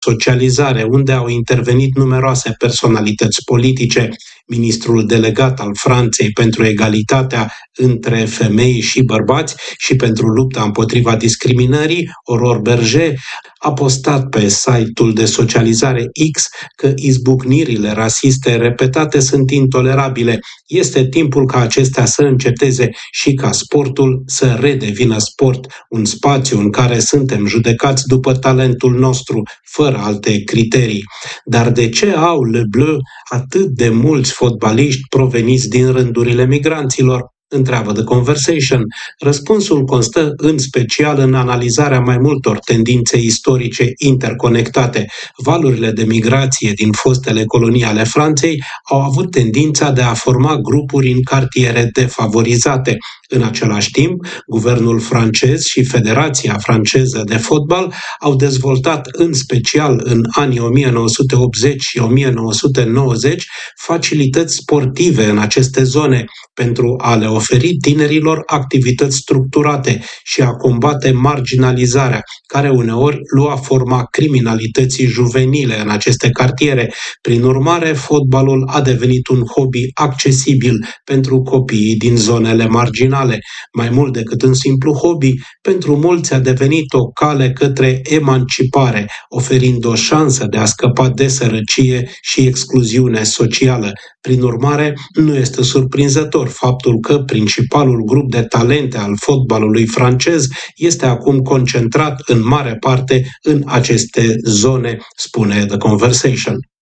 socializare, unde au intervenit numeroase personalități politice. Ministrul delegat al Franței pentru egalitatea între femei și bărbați și pentru lupta împotriva discriminării, Aurore Berger, a postat pe site-ul de socializare X că izbucnirile rasiste repetate sunt intolerabile. Este timpul ca acestea să înceteze și ca sportul să redevină sport, un spațiu în care suntem judecați după talentul nostru, fără alte criterii. Dar de ce au Le Bleu atât de mulți fotbaliști proveniți din rândurile migranților? Întreabă The Conversation. Răspunsul constă în special în analizarea mai multor tendințe istorice interconectate. Valurile de migrație din fostele colonii ale Franței au avut tendința de a forma grupuri în cartiere defavorizate. În același timp, guvernul francez și Federația franceză de fotbal au dezvoltat în special în anii 1980 și 1990 facilități sportive în aceste zone pentru a le oferi tinerilor activități structurate și a combate marginalizarea, care uneori lua forma criminalității juvenile în aceste cartiere. Prin urmare, fotbalul a devenit un hobby accesibil pentru copiii din zonele marginale. Mai mult decât un simplu hobby, pentru mulți a devenit o cale către emancipare, oferind o șansă de a scăpa de sărăcie și excluziune socială. Prin urmare, nu este surprinzător faptul că principalul grup de talente al fotbalului francez este acum concentrat în mare parte în aceste zone, spune The Conversation.